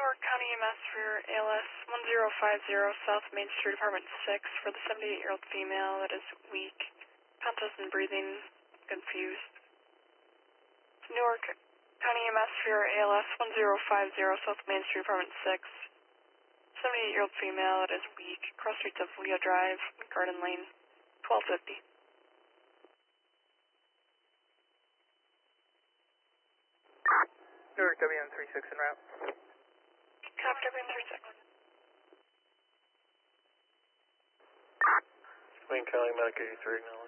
Newark County EMS for ALS 1050 South Main Street, Apartment 6 for the 78-year-old female that is weak, conscious and breathing, confused. Newark County EMS for ALS 1050 South Main Street, Apartment 6. 78-year-old female that is weak, cross streets of Leo Drive, Garden Lane, 1250. Newark WM36 en route. Copy WM36. Wayne County Medic 83, acknowledge.